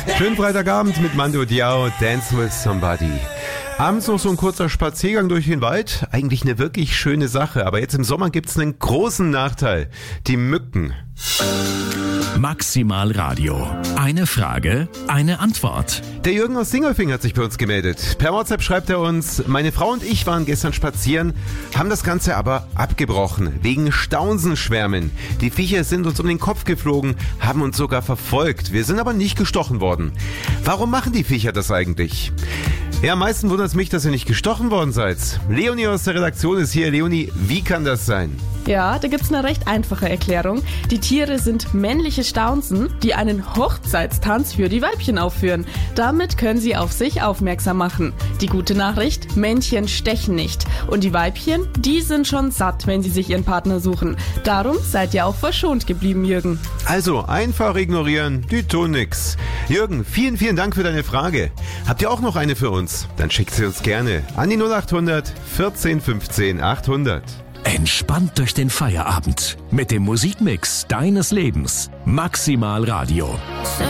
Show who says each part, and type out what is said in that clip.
Speaker 1: Schönen Freitagabend mit Mando Diao, Dance with Somebody. Abends noch so ein kurzer Spaziergang durch den Wald. Eigentlich eine wirklich schöne Sache. Aber jetzt im Sommer gibt's einen großen Nachteil. Die Mücken.
Speaker 2: Maximal Radio. Eine Frage, eine Antwort.
Speaker 1: Der Jürgen aus Singelfing hat sich bei uns gemeldet. Per WhatsApp schreibt er uns: Meine Frau und ich waren gestern spazieren, haben das Ganze aber abgebrochen. Wegen Staunsenschwärmen. Die Viecher sind uns um den Kopf geflogen, haben uns sogar verfolgt. Wir sind aber nicht gestochen worden. Warum machen die Viecher das eigentlich? Ja, am meisten wundert es mich, dass ihr nicht gestochen worden seid. Leonie aus der Redaktion ist hier. Leonie, wie kann das sein?
Speaker 3: Ja, da gibt's eine recht einfache Erklärung. Die Tiere sind männliche Staunsen, die einen Hochzeitstanz für die Weibchen aufführen. Damit können sie auf sich aufmerksam machen. Die gute Nachricht: Männchen stechen nicht. Und die Weibchen, die sind schon satt, wenn sie sich ihren Partner suchen. Darum seid ihr auch verschont geblieben, Jürgen.
Speaker 1: Also, einfach ignorieren, die tun nix. Jürgen, vielen Dank für deine Frage. Habt ihr auch noch eine für uns? Dann schickt sie uns gerne an die 0800 14 15 800.
Speaker 2: Entspannt durch den Feierabend mit dem Musikmix deines Lebens. Maximal Radio.